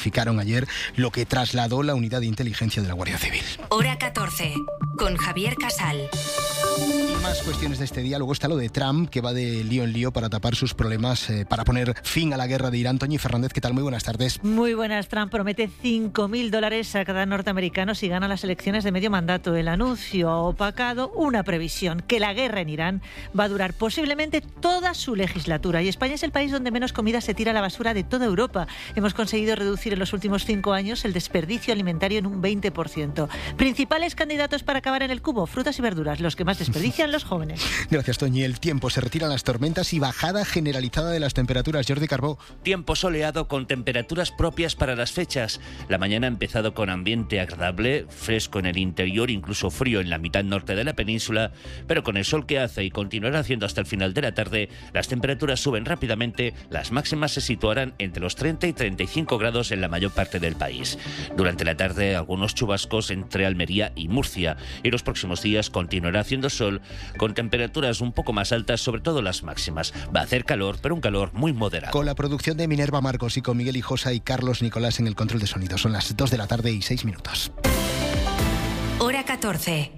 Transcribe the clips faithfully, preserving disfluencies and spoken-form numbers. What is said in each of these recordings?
Ficaron ayer lo que trasladó la unidad de inteligencia de la Guardia Civil. Hora catorce, con Javier Casal. Y más cuestiones de este día. Luego está lo de Trump, que va de lío en lío para tapar sus problemas, eh, para poner fin a la guerra de Irán. Toñi Fernández, ¿qué tal? Muy buenas tardes. Muy buenas. Trump promete cinco mil dólares a cada norteamericano si gana las elecciones de medio mandato. El anuncio ha opacado una previsión, que la guerra en Irán va a durar posiblemente toda su legislatura. Y España es el país donde menos comida se tira a la basura de toda Europa. Hemos conseguido reducir en los últimos cinco años el desperdicio alimentario en un veinte por ciento. Principales candidatos para acabar en el cubo: frutas y verduras, los que más desperdician los jóvenes. Gracias, Toñi. El tiempo, se retiran las tormentas y bajada generalizada de las temperaturas. Jordi Carbó. Tiempo soleado con temperaturas propias para las fechas. La mañana ha empezado con ambiente agradable, fresco en el interior, incluso frío en la mitad norte de la península, pero con el sol que hace y continuará haciendo hasta el final de la tarde, las temperaturas suben rápidamente. Las máximas se situarán entre los treinta y treinta y cinco grados en la mayor parte del país. Durante la tarde, algunos chubascos entre Almería y Murcia, y los próximos días continuará haciendo sol con temperaturas un poco más altas, sobre todo las máximas. Va a hacer calor, pero un calor muy moderado. Con la producción de Minerva Marcos y con Miguel Hijosa y Carlos Nicolás en el control de sonido. Son las dos de la tarde y seis minutos. Hora catorce.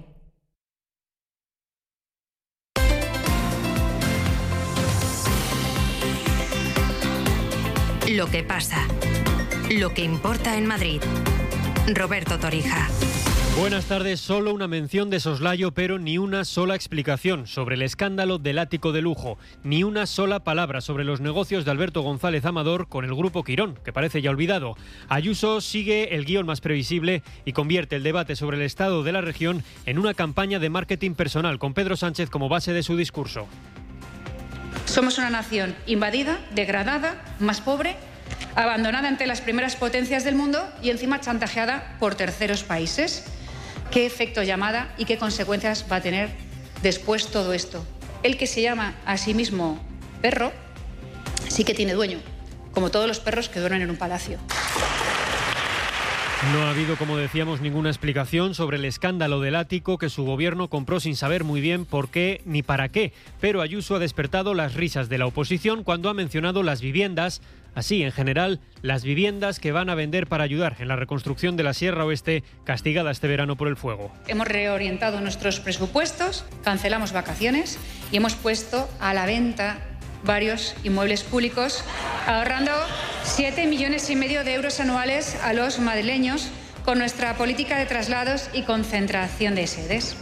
Lo que pasa. Lo que importa en Madrid. Roberto Torija. Buenas tardes. Solo una mención de soslayo, pero ni una sola explicación sobre el escándalo del ático de lujo. Ni una sola palabra sobre los negocios de Alberto González Amador con el Grupo Quirón, que parece ya olvidado. Ayuso sigue el guión más previsible y convierte el debate sobre el estado de la región en una campaña de marketing personal, con Pedro Sánchez como base de su discurso. Somos una nación invadida, degradada, más pobre, abandonada ante las primeras potencias del mundo y encima chantajeada por terceros países. ¿Qué efecto llamada y qué consecuencias va a tener después todo esto? El que se llama a sí mismo perro sí que tiene dueño, como todos los perros que duermen en un palacio. No ha habido, como decíamos, ninguna explicación sobre el escándalo del ático que su gobierno compró sin saber muy bien por qué ni para qué. Pero Ayuso ha despertado las risas de la oposición cuando ha mencionado las viviendas, así en general, las viviendas que van a vender para ayudar en la reconstrucción de la Sierra Oeste, castigada este verano por el fuego. Hemos reorientado nuestros presupuestos, cancelamos vacaciones y hemos puesto a la venta varios inmuebles públicos, ahorrando siete millones y medio de euros anuales a los madrileños con nuestra política de traslados y concentración de sedes.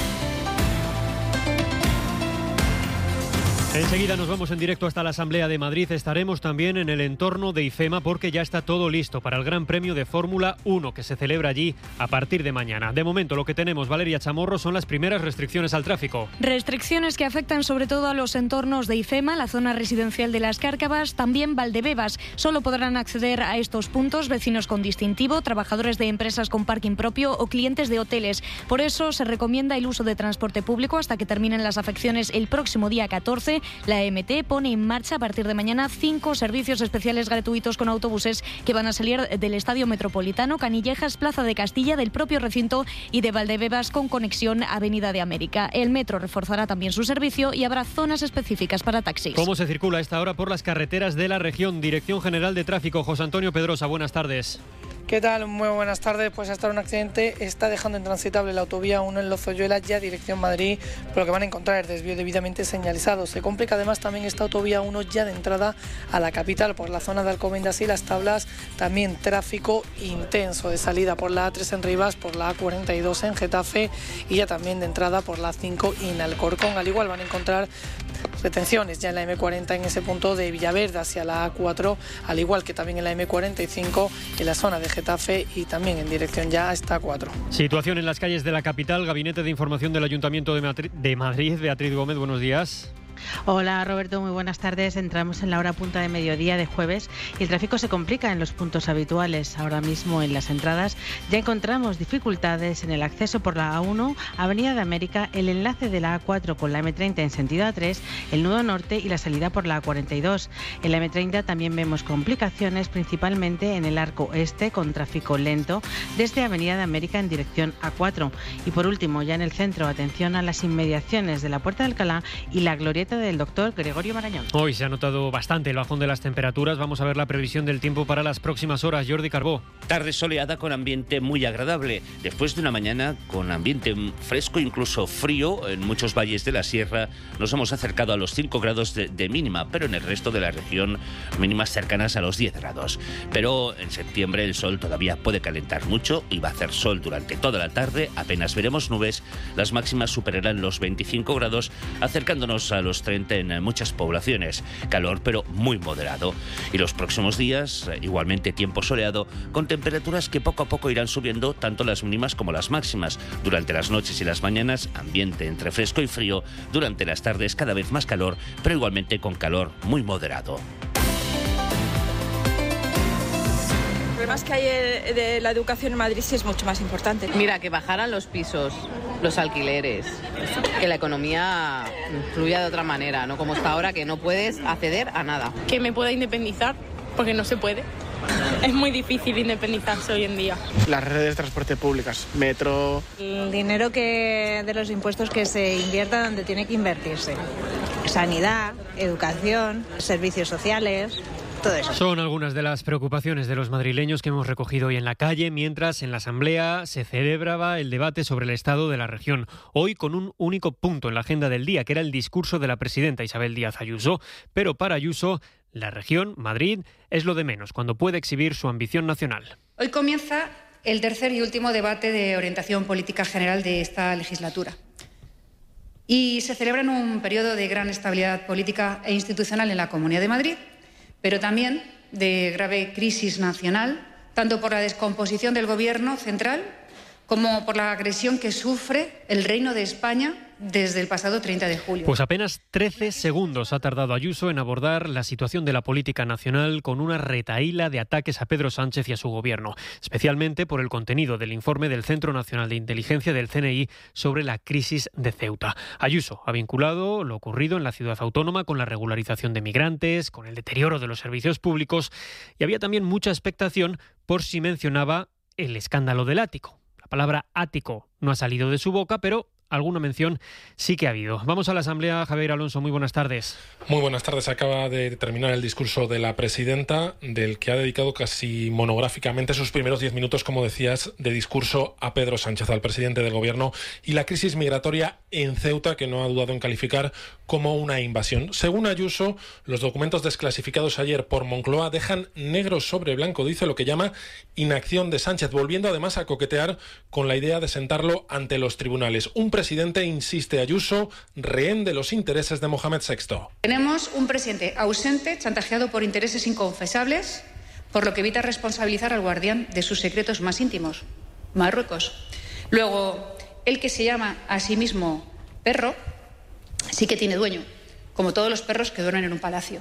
Enseguida nos vamos en directo hasta la Asamblea de Madrid. Estaremos también en el entorno de IFEMA porque ya está todo listo para el Gran Premio de Fórmula uno que se celebra allí a partir de mañana. De momento lo que tenemos, Valeria Chamorro, son las primeras restricciones al tráfico. Restricciones que afectan sobre todo a los entornos de IFEMA, la zona residencial de Las Cárcavas, también Valdebebas. Solo podrán acceder a estos puntos vecinos con distintivo, trabajadores de empresas con parking propio o clientes de hoteles. Por eso se recomienda el uso de transporte público hasta que terminen las afecciones el próximo día catorce. La E M T pone en marcha a partir de mañana cinco servicios especiales gratuitos con autobuses que van a salir del Estadio Metropolitano, Canillejas, Plaza de Castilla, del propio recinto y de Valdebebas con conexión Avenida de América. El metro reforzará también su servicio y habrá zonas específicas para taxis. ¿Cómo se circula a esta hora por las carreteras de la región? Dirección General de Tráfico, José Antonio Pedrosa, buenas tardes. ¿Qué tal? Muy buenas tardes. Pues hasta un accidente está dejando intransitable la autovía uno en Lozoyuela, ya dirección Madrid, por lo que van a encontrar el desvío debidamente señalizado. Se complica además también esta autovía uno ya de entrada a la capital, por la zona de Alcobendas y Las Tablas. También tráfico intenso de salida por la A tres en Rivas, por la A cuarenta y dos en Getafe y ya también de entrada por la A cinco y en Alcorcón. Al igual van a encontrar retenciones ya en la eme cuarenta en ese punto de Villaverde hacia la A cuatro, al igual que también en la eme cuarenta y cinco en la zona de Getafe y también en dirección ya a esta A cuatro. Situación en las calles de la capital. Gabinete de Información del Ayuntamiento de Madrid, de Madrid. Beatriz Gómez, buenos días. Hola Roberto, muy buenas tardes. Entramos en la hora punta de mediodía de jueves y el tráfico se complica en los puntos habituales. Ahora mismo en las entradas ya encontramos dificultades en el acceso por la A uno, Avenida de América, el enlace de la A cuatro con la eme treinta en sentido A tres, el nudo norte y la salida por la A cuarenta y dos. En la eme treinta también vemos complicaciones principalmente en el arco este con tráfico lento desde Avenida de América en dirección A cuatro. Y por último, ya en el centro, atención a las inmediaciones de la Puerta de Alcalá y la Glorieta gabinete del doctor Gregorio Marañón. Hoy se ha notado bastante el bajón de las temperaturas. Vamos a ver la previsión del tiempo para las próximas horas. Jordi Carbó. Tarde soleada con ambiente muy agradable. Después de una mañana con ambiente fresco, incluso frío, en muchos valles de la sierra nos hemos acercado a los cinco grados de, de mínima, pero en el resto de la región mínimas cercanas a los diez grados. Pero en septiembre el sol todavía puede calentar mucho y va a hacer sol durante toda la tarde. Apenas veremos nubes. Las máximas superarán los veinticinco grados, acercándonos a los treinta en muchas poblaciones. Calor, pero muy moderado. Y los próximos días, igualmente tiempo soleado, con temperaturas que poco a poco irán subiendo, tanto las mínimas como las máximas. Durante las noches y las mañanas, ambiente entre fresco y frío. Durante las tardes, cada vez más calor, pero igualmente con calor muy moderado. El problema es que hay de la educación en Madrid sí es mucho más importante. Mira, que bajaran los pisos, los alquileres, que la economía fluya de otra manera, no como está ahora, que no puedes acceder a nada. Que me pueda independizar, porque no se puede. Es muy difícil independizarse hoy en día. Las redes de transporte públicas, metro... El dinero que de los impuestos que se invierta donde tiene que invertirse. Sanidad, educación, servicios sociales... Todo eso. Son algunas de las preocupaciones de los madrileños que hemos recogido hoy en la calle, mientras en la Asamblea se celebraba el debate sobre el estado de la región. Hoy con un único punto en la agenda del día, que era el discurso de la presidenta Isabel Díaz Ayuso. Pero para Ayuso, la región, Madrid, es lo de menos cuando puede exhibir su ambición nacional. Hoy comienza el tercer y último debate de orientación política general de esta legislatura. Y se celebra en un periodo de gran estabilidad política e institucional en la Comunidad de Madrid, pero también de grave crisis nacional, tanto por la descomposición del Gobierno central como por la agresión que sufre el Reino de España desde el pasado treinta de julio. Pues apenas trece segundos ha tardado Ayuso en abordar la situación de la política nacional con una retahíla de ataques a Pedro Sánchez y a su gobierno, especialmente por el contenido del informe del Centro Nacional de Inteligencia del C N I sobre la crisis de Ceuta. Ayuso ha vinculado lo ocurrido en la ciudad autónoma con la regularización de migrantes, con el deterioro de los servicios públicos, y había también mucha expectación por si mencionaba el escándalo del ático. La palabra ático no ha salido de su boca, pero alguna mención sí que ha habido. Vamos a la Asamblea. Javier Alonso, muy buenas tardes. Muy buenas tardes. Acaba de terminar el discurso de la presidenta, del que ha dedicado casi monográficamente sus primeros diez minutos, como decías, de discurso a Pedro Sánchez, al presidente del Gobierno, y la crisis migratoria en Ceuta, que no ha dudado en calificar como una invasión. Según Ayuso, los documentos desclasificados ayer por Moncloa dejan negro sobre blanco, dice, lo que llama inacción de Sánchez, volviendo además a coquetear con la idea de sentarlo ante los tribunales. Un presidente, insiste Ayuso, rehén de los intereses de Mohamed sexto. Tenemos un presidente ausente, chantajeado por intereses inconfesables, por lo que evita responsabilizar al guardián de sus secretos más íntimos, Marruecos. Luego, el que se llama a sí mismo perro, sí que tiene dueño, como todos los perros que duermen en un palacio.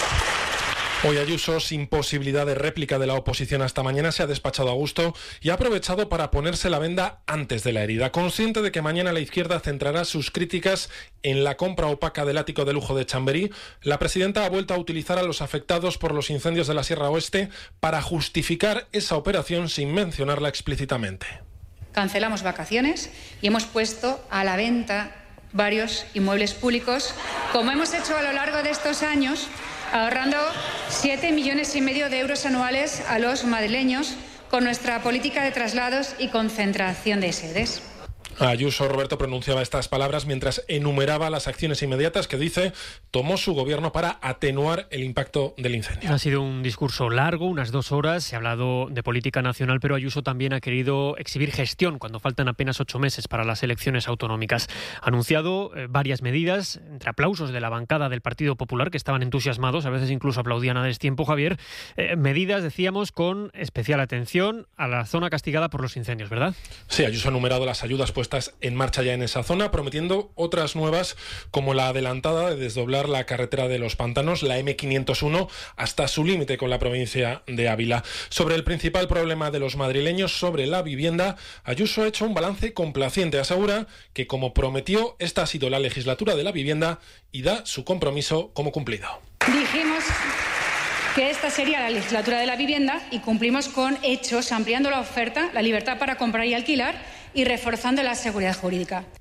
Hoy Ayuso, sin posibilidad de réplica de la oposición hasta mañana, se ha despachado a gusto y ha aprovechado para ponerse la venda antes de la herida. Consciente de que mañana la izquierda centrará sus críticas en la compra opaca del ático de lujo de Chamberí, la presidenta ha vuelto a utilizar a los afectados por los incendios de la Sierra Oeste para justificar esa operación sin mencionarla explícitamente. Cancelamos vacaciones y hemos puesto a la venta varios inmuebles públicos, como hemos hecho a lo largo de estos años, ahorrando siete millones y medio de euros anuales a los madrileños con nuestra política de traslados y concentración de sedes. Ayuso, Roberto, pronunciaba estas palabras mientras enumeraba las acciones inmediatas que, dice, tomó su gobierno para atenuar el impacto del incendio. Ha sido un discurso largo, unas dos horas. Se ha hablado de política nacional, pero Ayuso también ha querido exhibir gestión cuando faltan apenas ocho meses para las elecciones autonómicas. Ha anunciado eh, varias medidas, entre aplausos de la bancada del Partido Popular, que estaban entusiasmados, a veces incluso aplaudían a destiempo, Javier. Eh, medidas, decíamos, con especial atención a la zona castigada por los incendios, ¿verdad? Sí, Ayuso ha enumerado las ayudas puestas en marcha ya en esa zona, prometiendo otras nuevas, como la adelantada de desdoblar la carretera de los Pantanos, la eme quinientos uno, hasta su límite con la provincia de Ávila. Sobre el principal problema de los madrileños, sobre la vivienda, Ayuso ha hecho un balance complaciente. Asegura que, como prometió, esta ha sido la legislatura de la vivienda y da su compromiso como cumplido. Dijimos que esta sería la legislatura de la vivienda y cumplimos con hechos, ampliando la oferta, la libertad para comprar y alquilar y reforzando la seguridad jurídica.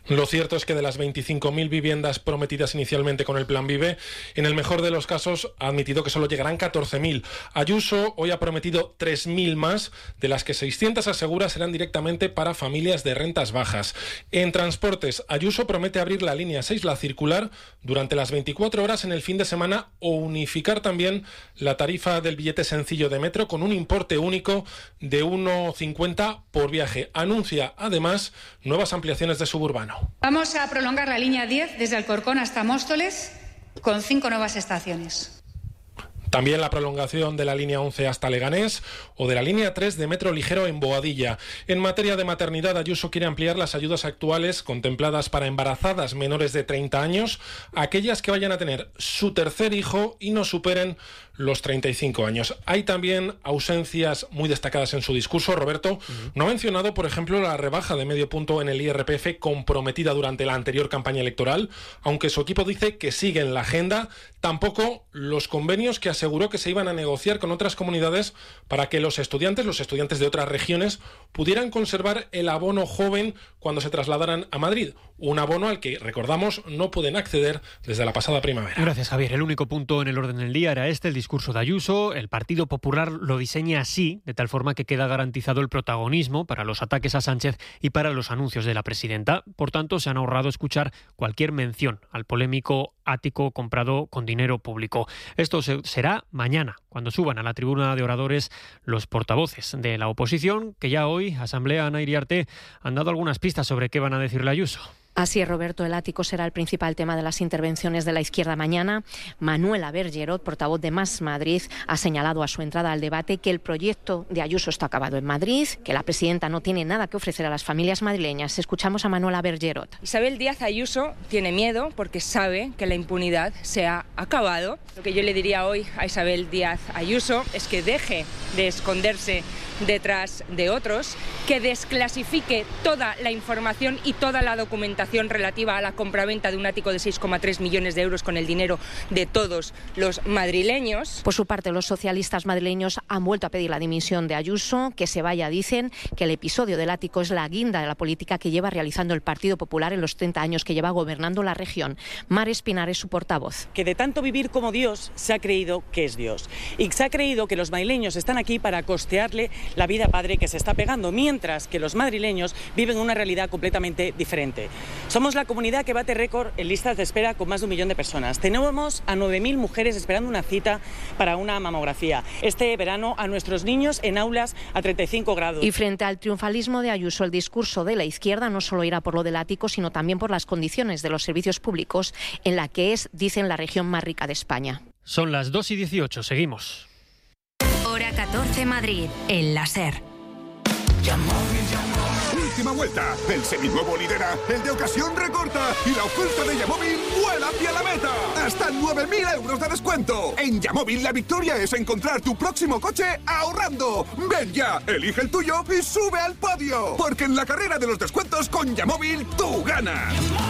Lo cierto es que de las veinticinco mil viviendas prometidas inicialmente con el Plan Vive, en el mejor de los casos ha admitido que solo llegarán catorce mil. Ayuso hoy ha prometido tres mil más, de las que seiscientas asegura serán directamente para familias de rentas bajas. En transportes, Ayuso promete abrir la línea seis, la circular, durante las veinticuatro horas en el fin de semana o unificar también la tarifa del billete sencillo de metro con un importe único de uno cincuenta por viaje. Anuncia además nuevas ampliaciones de suburbano. Vamos a prolongar la línea diez desde Alcorcón hasta Móstoles con cinco nuevas estaciones. También la prolongación de la línea once hasta Leganés o de la línea tres de metro ligero en Boadilla. En materia de maternidad, Ayuso quiere ampliar las ayudas actuales contempladas para embarazadas menores de treinta años, aquellas que vayan a tener su tercer hijo y no superen los treinta y cinco años. Hay también ausencias muy destacadas en su discurso. Roberto uh-huh. no ha mencionado, por ejemplo, la rebaja de medio punto en el I R P F comprometida durante la anterior campaña electoral, aunque su equipo dice que sigue en la agenda. Tampoco los convenios que aseguró que se iban a negociar con otras comunidades para que los estudiantes, los estudiantes de otras regiones, pudieran conservar el abono joven cuando se trasladaran a Madrid. Un abono al que, recordamos, no pueden acceder desde la pasada primavera. Gracias, Javier. El único punto en el orden del día era este, el discurso de Ayuso. El Partido Popular lo diseña así, de tal forma que queda garantizado el protagonismo para los ataques a Sánchez y para los anuncios de la presidenta. Por tanto, se han ahorrado escuchar cualquier mención al polémico ático comprado con dinero público. Esto se, será mañana, cuando suban a la tribuna de oradores los portavoces de la oposición, que ya hoy, Asamblea, Ana Iriarte, han dado algunas pistas sobre qué van a decirle a Ayuso. Así es, Roberto, el ático será el principal tema de las intervenciones de la izquierda mañana. Manuela Bergerot, portavoz de Más Madrid, ha señalado a su entrada al debate que el proyecto de Ayuso está acabado en Madrid, que la presidenta no tiene nada que ofrecer a las familias madrileñas. Escuchamos a Manuela Bergerot. Isabel Díaz Ayuso tiene miedo porque sabe que la impunidad se ha acabado. Lo que yo le diría hoy a Isabel Díaz Ayuso es que deje de esconderse detrás de otros, que desclasifique toda la información y toda la documentación relativa a la compraventa de un ático de seis coma tres millones de euros con el dinero de todos los madrileños. Por su parte, los socialistas madrileños han vuelto a pedir la dimisión de Ayuso, que se vaya. Dicen que el episodio del ático es la guinda de la política que lleva realizando el Partido Popular en los treinta años que lleva gobernando la región. Mar Espinar es su portavoz. Que de tanto vivir como Dios se ha creído que es Dios y se ha creído que los madrileños están aquí para costearle la vida padre que se está pegando, mientras que los madrileños viven una realidad completamente diferente. Somos la comunidad que bate récord en listas de espera con más de un millón de personas. Tenemos a nueve mil mujeres esperando una cita para una mamografía. Este verano a nuestros niños en aulas a treinta y cinco grados. Y frente al triunfalismo de Ayuso, el discurso de la izquierda no solo irá por lo del ático, sino también por las condiciones de los servicios públicos en la que es, dicen, la región más rica de España. Son las dos y dieciocho, seguimos. Hora catorce Madrid, el láser. Última vuelta. El seminuevo lidera, el de ocasión recorta y la oferta de Yamóvil vuela hacia la meta. Hasta nueve mil euros de descuento. En Yamóvil la victoria es encontrar tu próximo coche ahorrando. Ven ya, elige el tuyo y sube al podio. Porque en la carrera de los descuentos con Yamóvil tú ganas.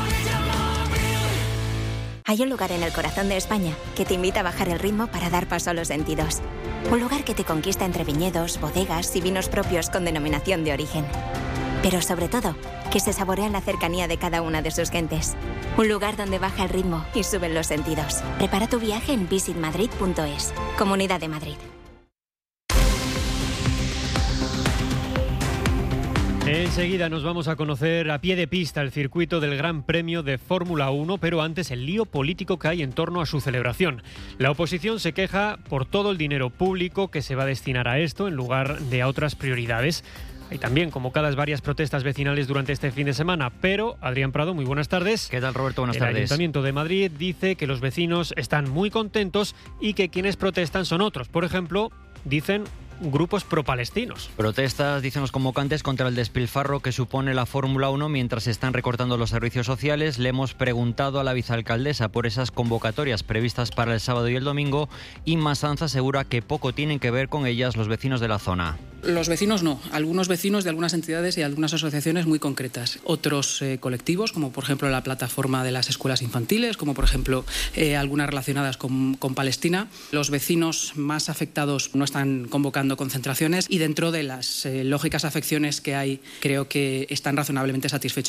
Hay un lugar en el corazón de España que te invita a bajar el ritmo para dar paso a los sentidos. Un lugar que te conquista entre viñedos, bodegas y vinos propios con denominación de origen. Pero sobre todo, que se saborea en la cercanía de cada una de sus gentes. Un lugar donde baja el ritmo y suben los sentidos. Prepara tu viaje en visit madrid punto es. Comunidad de Madrid. Enseguida nos vamos a conocer a pie de pista el circuito del Gran Premio de Fórmula uno, pero antes el lío político que hay en torno a su celebración. La oposición se queja por todo el dinero público que se va a destinar a esto en lugar de a otras prioridades. Hay también convocadas varias protestas vecinales durante este fin de semana, pero Adrián Prado, muy buenas tardes. ¿Qué tal, Roberto? Buenas el tardes. El Ayuntamiento de Madrid dice que los vecinos están muy contentos y que quienes protestan son otros. Por ejemplo, dicen grupos pro-palestinos. Protestas, dicen los convocantes, contra el despilfarro que supone la Fórmula uno mientras se están recortando los servicios sociales. Le hemos preguntado a la vicealcaldesa por esas convocatorias previstas para el sábado y el domingo. Inma Sanz asegura que poco tienen que ver con ellas los vecinos de la zona. Los vecinos no, algunos vecinos de algunas entidades y algunas asociaciones muy concretas. Otros eh, colectivos, como por ejemplo la plataforma de las escuelas infantiles, como por ejemplo eh, algunas relacionadas con, con Palestina. Los vecinos más afectados no están convocando concentraciones y dentro de las eh, lógicas afecciones que hay, creo que están razonablemente satisfechos.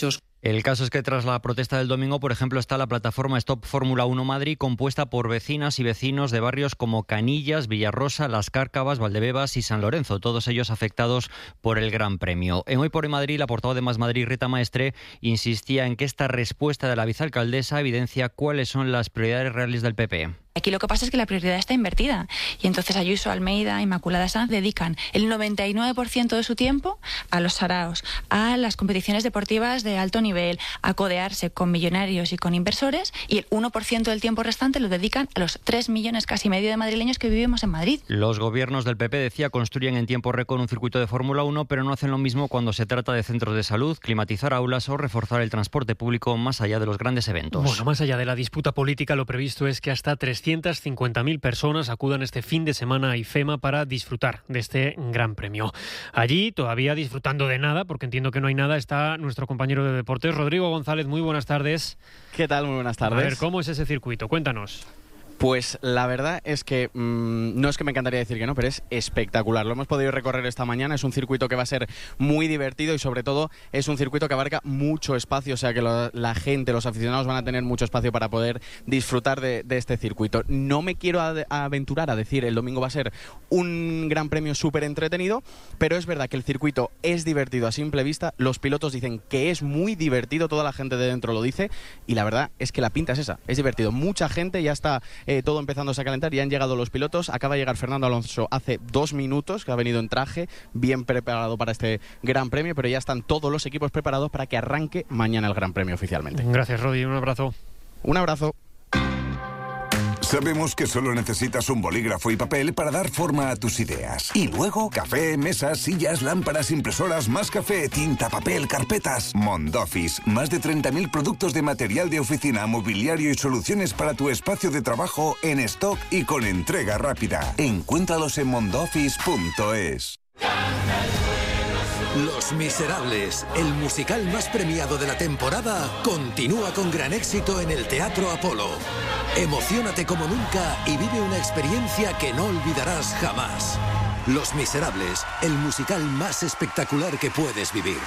El caso es que tras la protesta del domingo, por ejemplo, está la plataforma Stop Fórmula uno Madrid, compuesta por vecinas y vecinos de barrios como Canillas, Villarrosa, Las Cárcavas, Valdebebas y San Lorenzo, todos ellos afectados por el Gran Premio. En Hoy por Hoy Madrid, la portavoz de Más Madrid, Rita Maestre, insistía en que esta respuesta de la vicealcaldesa evidencia cuáles son las prioridades reales del P P. Aquí lo que pasa es que la prioridad está invertida y entonces Ayuso, Almeida, Inmaculada Sanz dedican el noventa y nueve por ciento de su tiempo a los saraos, a las competiciones deportivas de alto nivel, a codearse con millonarios y con inversores, y el uno por ciento del tiempo restante lo dedican a los tres millones casi medio de madrileños que vivimos en Madrid. Los gobiernos del P P, decía, construyen en tiempo récord un circuito de Fórmula uno, pero no hacen lo mismo cuando se trata de centros de salud, climatizar aulas o reforzar el transporte público más allá de los grandes eventos. Bueno, más allá de la disputa política, lo previsto es que hasta trescientas cincuenta mil personas acudan este fin de semana a IFEMA para disfrutar de este Gran Premio. Allí, todavía disfrutando de nada, porque entiendo que no hay nada, está nuestro compañero de deportes, Rodrigo González. Muy buenas tardes. ¿Qué tal? Muy buenas tardes. A ver, ¿cómo es ese circuito? Cuéntanos. Pues la verdad es que mmm, no es que me encantaría decir que no, pero es espectacular. Lo hemos podido recorrer esta mañana, es un circuito que va a ser muy divertido y sobre todo es un circuito que abarca mucho espacio, o sea que lo, la gente, los aficionados van a tener mucho espacio para poder disfrutar de, de este circuito. No me quiero ad- aventurar a decir el domingo va a ser un gran premio súper entretenido, pero es verdad que el circuito es divertido a simple vista, los pilotos dicen que es muy divertido, toda la gente de dentro lo dice y la verdad es que la pinta es esa, es divertido. Mucha gente ya está... Eh, todo empezándose a calentar, ya han llegado los pilotos, acaba de llegar Fernando Alonso hace dos minutos, que ha venido en traje, bien preparado para este Gran Premio, pero ya están todos los equipos preparados para que arranque mañana el Gran Premio oficialmente. Gracias, Rodi, un abrazo. Un abrazo. Sabemos que solo necesitas un bolígrafo y papel para dar forma a tus ideas. Y luego, café, mesas, sillas, lámparas, impresoras, más café, tinta, papel, carpetas. Mondoffice, más de treinta mil productos de material de oficina, mobiliario y soluciones para tu espacio de trabajo en stock y con entrega rápida. Encuéntralos en mondoffice punto es. Los Miserables, el musical más premiado de la temporada, continúa con gran éxito en el Teatro Apolo. Emociónate como nunca y vive una experiencia que no olvidarás jamás. Los Miserables, el musical más espectacular que puedes vivir.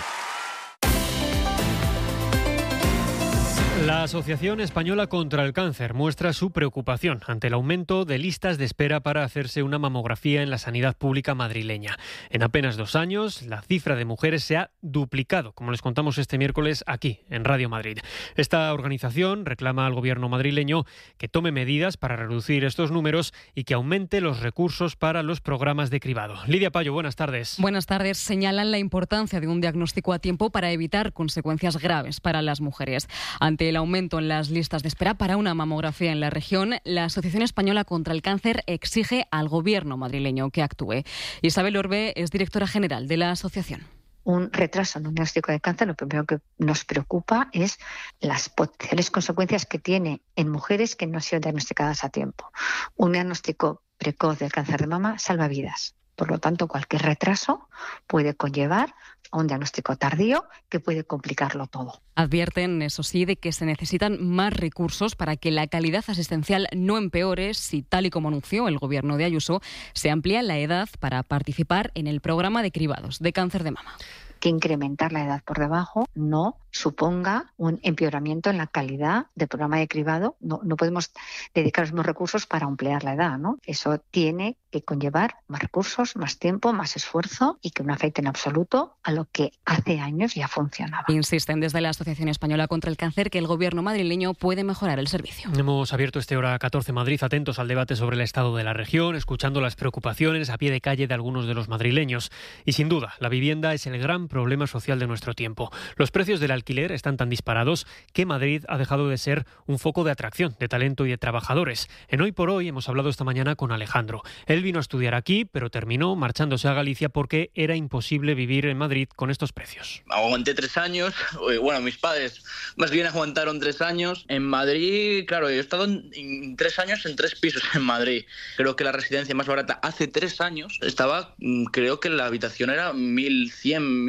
La Asociación Española contra el Cáncer muestra su preocupación ante el aumento de listas de espera para hacerse una mamografía en la sanidad pública madrileña. En apenas dos años, la cifra de mujeres se ha duplicado, como les contamos este miércoles aquí, en Radio Madrid. Esta organización reclama al gobierno madrileño que tome medidas para reducir estos números y que aumente los recursos para los programas de cribado. Lidia Payo, buenas tardes. Buenas tardes. Señalan la importancia de un diagnóstico a tiempo para evitar consecuencias graves para las mujeres. Ante el aumento en las listas de espera para una mamografía en la región, la Asociación Española contra el Cáncer exige al gobierno madrileño que actúe. Isabel Orbe es directora general de la asociación. Un retraso en un diagnóstico de cáncer, lo primero que nos preocupa es las potenciales consecuencias que tiene en mujeres que no han sido diagnosticadas a tiempo. Un diagnóstico precoz del cáncer de mama salva vidas. Por lo tanto, cualquier retraso puede conllevar a un diagnóstico tardío que puede complicarlo todo. Advierten, eso sí, de que se necesitan más recursos para que la calidad asistencial no empeore si, tal y como anunció el gobierno de Ayuso, se amplía la edad para participar en el programa de cribados de cáncer de mama. Que incrementar la edad por debajo no suponga un empeoramiento en la calidad del programa de cribado. No, no podemos dedicar los mismos recursos para ampliar la edad, ¿no? Eso tiene que conllevar más recursos, más tiempo, más esfuerzo y que no afecte en absoluto a lo que hace años ya funcionaba. Insisten desde la Asociación Española contra el Cáncer que el gobierno madrileño puede mejorar el servicio. Hemos abierto este Hora catorce Madrid, atentos al debate sobre el estado de la región, escuchando las preocupaciones a pie de calle de algunos de los madrileños. Y sin duda, la vivienda es el gran problema social de nuestro tiempo. Los precios del alquiler están tan disparados que Madrid ha dejado de ser un foco de atracción, de talento y de trabajadores. En Hoy por Hoy hemos hablado esta mañana con Alejandro. Él vino a estudiar aquí, pero terminó marchándose a Galicia porque era imposible vivir en Madrid con estos precios. Aguanté tres años, bueno, mis padres más bien aguantaron tres años. En Madrid, claro, yo he estado en, en tres años en tres pisos en Madrid. Creo que la residencia más barata hace tres años estaba, creo que la habitación era mil cien, mil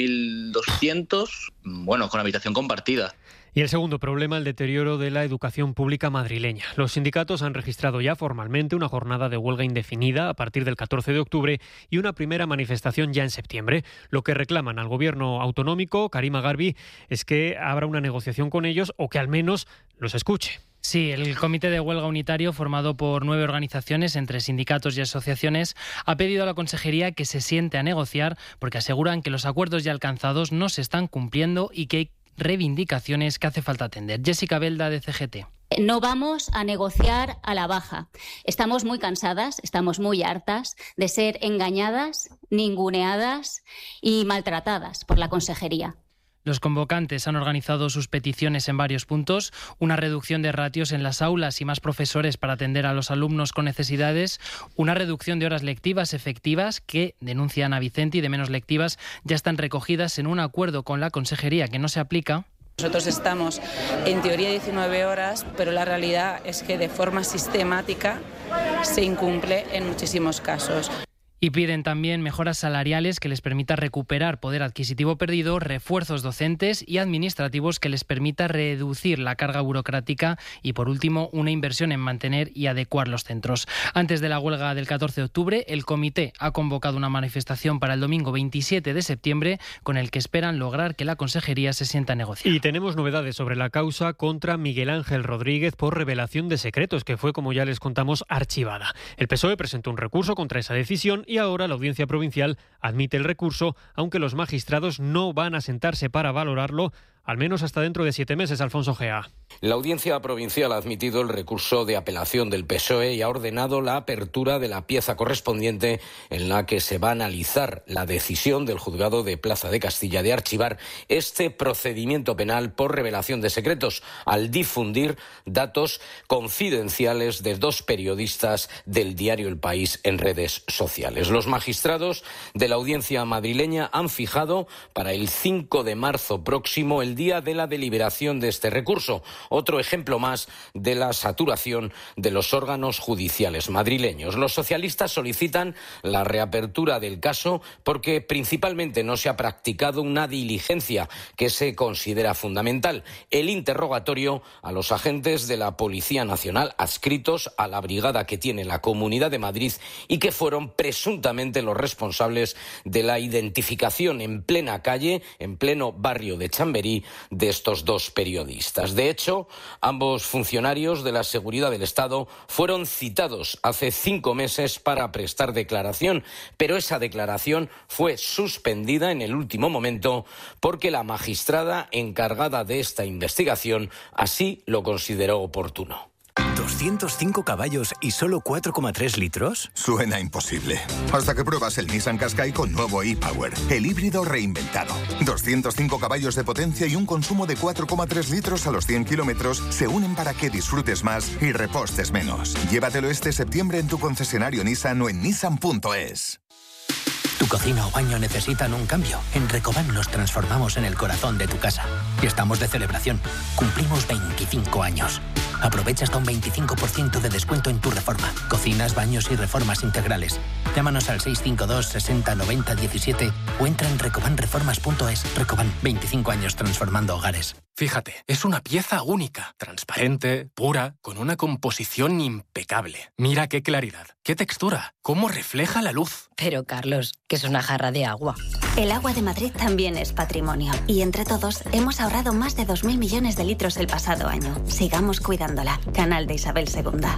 mil doscientos, bueno, con habitación compartida. Y el segundo problema, el deterioro de la educación pública madrileña. Los sindicatos han registrado ya formalmente una jornada de huelga indefinida a partir del catorce de octubre y una primera manifestación ya en septiembre. Lo que reclaman al gobierno autonómico, Karima Garbi, es que abra una negociación con ellos o que al menos los escuche. Sí, el Comité de Huelga Unitario, formado por nueve organizaciones entre sindicatos y asociaciones, ha pedido a la Consejería que se siente a negociar porque aseguran que los acuerdos ya alcanzados no se están cumpliendo y que hay reivindicaciones que hace falta atender. Jessica Belda, de C G T. No vamos a negociar a la baja. Estamos muy cansadas, estamos muy hartas de ser engañadas, ninguneadas y maltratadas por la Consejería. Los convocantes han organizado sus peticiones en varios puntos: una reducción de ratios en las aulas y más profesores para atender a los alumnos con necesidades, una reducción de horas lectivas efectivas que, denuncian a Vicenti, de menos lectivas, ya están recogidas en un acuerdo con la Consejería que no se aplica. Nosotros estamos en teoría diecinueve horas, pero la realidad es que de forma sistemática se incumple en muchísimos casos. Y piden también mejoras salariales que les permita recuperar poder adquisitivo perdido, refuerzos docentes y administrativos que les permita reducir la carga burocrática y, por último, una inversión en mantener y adecuar los centros. Antes de la huelga del catorce de octubre, el comité ha convocado una manifestación para el domingo veintisiete de septiembre con el que esperan lograr que la Consejería se sienta a negociar. Y tenemos novedades sobre la causa contra Miguel Ángel Rodríguez por revelación de secretos, que fue, como ya les contamos, archivada. El P S O E presentó un recurso contra esa decisión y ahora la Audiencia Provincial admite el recurso, aunque los magistrados no van a sentarse para valorarlo, al menos hasta dentro de siete meses. Alfonso Gea. La Audiencia Provincial ha admitido el recurso de apelación del P S O E y ha ordenado la apertura de la pieza correspondiente en la que se va a analizar la decisión del Juzgado de Plaza de Castilla de archivar este procedimiento penal por revelación de secretos al difundir datos confidenciales de dos periodistas del diario El País en redes sociales. Los magistrados de la Audiencia madrileña han fijado para el cinco de marzo próximo el día de la deliberación de este recurso. Otro ejemplo más de la saturación de los órganos judiciales madrileños. Los socialistas solicitan la reapertura del caso porque principalmente no se ha practicado una diligencia que se considera fundamental: el interrogatorio a los agentes de la Policía Nacional adscritos a la brigada que tiene la Comunidad de Madrid y que fueron presuntamente los responsables de la identificación en plena calle, en pleno barrio de Chamberí, de estos dos periodistas. De hecho, ambos funcionarios de la seguridad del Estado fueron citados hace cinco meses para prestar declaración, pero esa declaración fue suspendida en el último momento porque la magistrada encargada de esta investigación así lo consideró oportuno. ¿doscientos cinco caballos y solo cuatro coma tres litros? Suena imposible. Hasta que pruebas el Nissan Qashqai con nuevo e-Power, el híbrido reinventado. doscientos cinco caballos de potencia y un consumo de cuatro coma tres litros a los cien kilómetros se unen para que disfrutes más y repostes menos. Llévatelo este septiembre en tu concesionario Nissan o en nissan punto es. ¿Tu cocina o baño necesitan un cambio? En Recoban nos transformamos en el corazón de tu casa. Y estamos de celebración. Cumplimos veinticinco años. Aprovecha hasta un veinticinco por ciento de descuento en tu reforma. Cocinas, baños y reformas integrales. Llámanos al seis cinco dos, sesenta, noventa, diecisiete o entra en recoban reformas punto es. Recoban, veinticinco años transformando hogares. Fíjate, es una pieza única, transparente, pura, con una composición impecable. Mira qué claridad, qué textura, cómo refleja la luz. Pero, Carlos, que es una jarra de agua. El agua de Madrid también es patrimonio. Y entre todos hemos ahorrado más de dos mil millones de litros el pasado año. Sigamos cuidándola. Canal de Isabel segunda.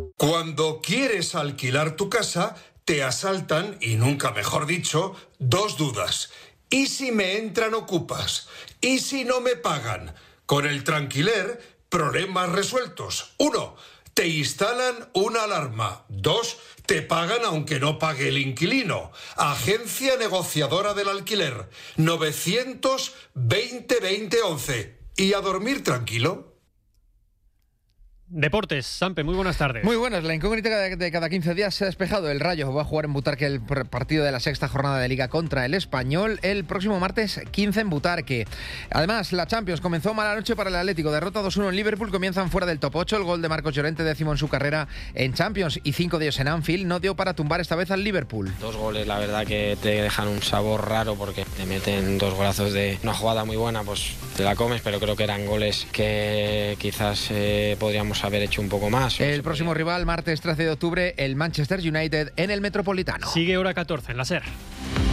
Cuando quieres alquilar tu casa, te asaltan, y nunca mejor dicho, dos dudas. ¿Y si me entran ocupas? ¿Y si no me pagan? Con el Tranquiler, problemas resueltos. Uno, te instalan una alarma. Dos, te pagan aunque no pague el inquilino. Agencia negociadora del alquiler. novecientos veinte veinte once. ¿Y a dormir tranquilo? Deportes, Sampe, muy buenas tardes. Muy buenas, la incógnita de, de cada quince días se ha despejado. El Rayo va a jugar en Butarque el partido de la sexta jornada de Liga contra el Español el próximo martes quince en Butarque. Además, la Champions comenzó mala noche para el Atlético. Derrota dos uno en Liverpool, comienzan fuera del top ocho. El gol de Marcos Llorente, décimo en su carrera en Champions y cinco de ellos en Anfield, no dio para tumbar esta vez al Liverpool. Dos goles, la verdad que te dejan un sabor raro porque te meten dos golazos de una jugada muy buena, pues te la comes, pero creo que eran goles que quizás eh, podríamos haber hecho un poco más. El próximo rival, martes trece de octubre, el Manchester United en el Metropolitano. Sigue hora catorce en la SER.